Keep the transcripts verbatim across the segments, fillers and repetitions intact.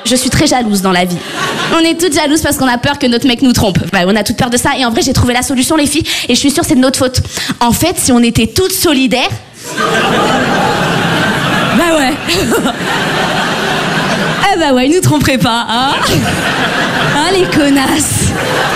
je suis très jalouse dans la vie. On est toutes jalouses parce qu'on a peur que notre mec nous trompe. Bah, on a toutes peur de ça. Et en vrai, j'ai trouvé la solution, les filles. Et je suis sûre, c'est de notre faute. En fait, si on était toutes solidaires... Bah ouais. Ah bah ouais, ils nous tromperaient pas, hein. Ah, les connasses.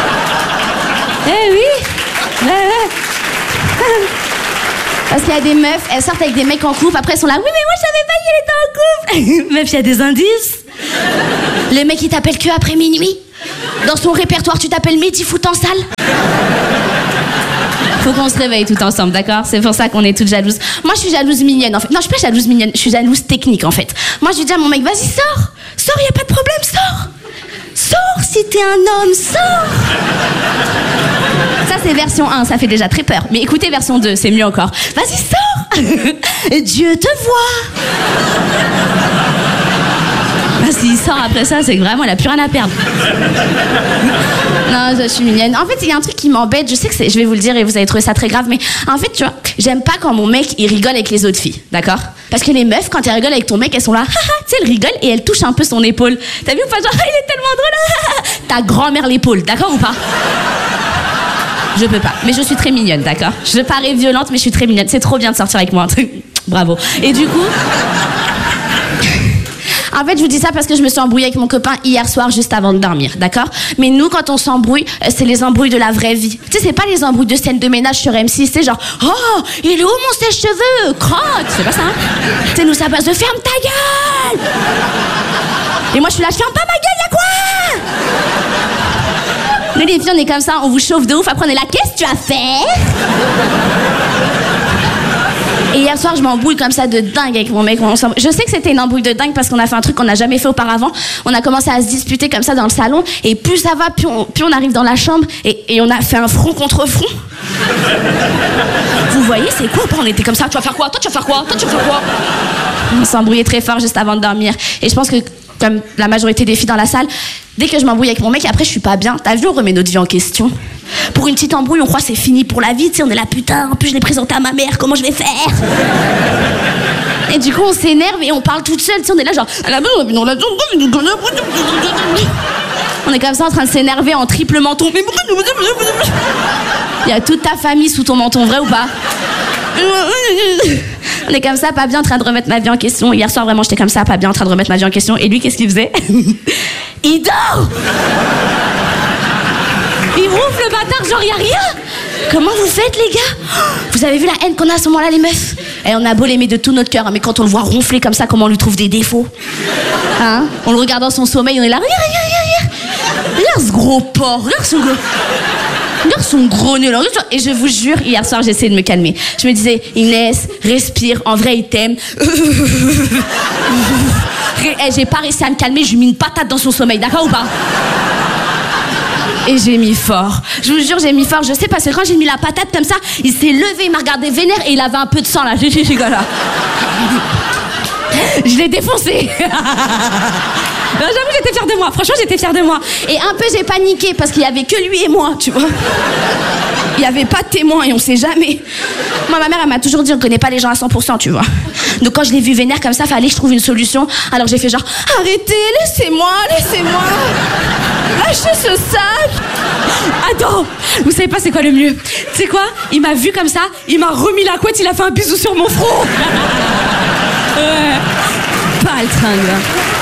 Eh oui. Ouais, ouais. Parce qu'il y a des meufs, elles sortent avec des mecs en couple, après elles sont là, oui mais moi je savais pas qu'il était en couple. Meuf, il y a des indices. Le mec il t'appelle que après minuit. Dans son répertoire tu t'appelles Mehdi foot en salle. Faut qu'on se réveille tout ensemble, d'accord? C'est pour ça qu'on est toutes jalouses. Moi je suis jalouse mignonne en fait. Non, je suis pas jalouse mignonne, je suis jalouse technique en fait. Moi je lui dis à mon mec, vas-y sors. Sors, y a pas de problème, sors. Sors si t'es un homme, sors. Ça c'est version un, ça fait déjà très peur. Mais écoutez version deux, c'est mieux encore. Vas-y, sors. Dieu te voit. Ah, s'il sort après ça, c'est que vraiment, elle a plus rien à perdre. Non, je suis mignonne. En fait, il y a un truc qui m'embête, je sais que c'est, je vais vous le dire et vous allez trouver ça très grave, mais en fait, tu vois, j'aime pas quand mon mec, il rigole avec les autres filles, d'accord? Parce que les meufs, quand elles rigolent avec ton mec, elles sont là, haha, tu sais, elles rigolent et elles touchent un peu son épaule. T'as vu ou pas? Genre, il est tellement drôle, ta grand-mère l'épaule, d'accord ou pas? Je peux pas, mais je suis très mignonne, d'accord? Je parais violente, mais je suis très mignonne. C'est trop bien de sortir avec moi. Bravo. Et du coup... En fait, je vous dis ça parce que je me suis embrouillée avec mon copain hier soir juste avant de dormir, d'accord? Mais nous, quand on s'embrouille, c'est les embrouilles de la vraie vie. Tu sais, c'est pas les embrouilles de scène de ménage sur M six, c'est genre « Oh, il est où mon sèche-cheveux? Crotte !» C'est pas ça, hein? Tu sais, nous, ça passe de « Ferme ta gueule !» Et moi, je suis là « Je ferme pas ma gueule, y'a quoi ?» Nous, les filles, on est comme ça, on vous chauffe de ouf, après on est là « Qu'est-ce que tu as fait ?» Et hier soir, je m'embrouille comme ça de dingue avec mon mec. Je sais que c'était une embrouille de dingue parce qu'on a fait un truc qu'on n'a jamais fait auparavant. On a commencé à se disputer comme ça dans le salon. Et plus ça va, plus on, plus on arrive dans la chambre. Et, et on a fait un front contre front. Vous voyez, c'est quoi? On était comme ça. Tu vas faire quoi? Toi, tu vas faire quoi? Toi, tu vas faire quoi? On s'embrouillait très fort juste avant de dormir. Et je pense que, comme la majorité des filles dans la salle, dès que je m'embrouille avec mon mec, après, je suis pas bien. T'as vu, on remet notre vie en question. Pour une petite embrouille, on croit que c'est fini pour la vie, tu sais, on est là, putain, en plus je l'ai présenté à ma mère, comment je vais faire? Et du coup, on s'énerve et on parle toute seule, tu sais, on est là genre, on est comme ça en train de s'énerver en triple menton. Il y a toute ta famille sous ton menton, vrai ou pas? On est comme ça, pas bien en train de remettre ma vie en question. Hier soir, vraiment, j'étais comme ça, pas bien en train de remettre ma vie en question. Et lui, qu'est-ce qu'il faisait? Il dort! Il ronfle le bâtard, genre y'a rien. Comment vous faites, les gars? Vous avez vu la haine qu'on a à ce moment-là, les meufs? Et on a beau l'aimer de tout notre cœur, mais quand on le voit ronfler comme ça, comment on lui trouve des défauts? Hein? On le regarde dans son sommeil, on est là, regarde, regarde, regarde, regarde ce gros porc, regarde son gros... Regarde son gros nez là. Et je vous jure, hier soir, j'ai essayé de me calmer. Je me disais, Inès, respire, en vrai, il t'aime. J'ai pas réussi à me calmer, je lui ai mis une patate dans son sommeil, d'accord ou pas? Et j'ai mis fort. Je vous jure, j'ai mis fort. Je sais parce que quand j'ai mis la patate comme ça, il s'est levé, il m'a regardé vénère et il avait un peu de sang là. J'ai dit, là. Je l'ai défoncé. Non, j'avoue, j'étais fière de moi. Franchement, j'étais fière de moi. Et un peu, j'ai paniqué parce qu'il y avait que lui et moi, tu vois. Il y avait pas de témoin et on sait jamais. Moi, ma mère, elle m'a toujours dit, on connaît pas les gens à cent pour cent, tu vois. Donc quand je l'ai vu vénère comme ça, fallait que je trouve une solution. Alors j'ai fait genre, arrêtez, laissez-moi, laissez-moi. Lâchez ce sac. Attends, vous savez pas c'est quoi le mieux? Tu sais quoi? Il m'a vu comme ça, il m'a remis la couette, il a fait un bisou sur mon front. Ouais. Pas le tringle.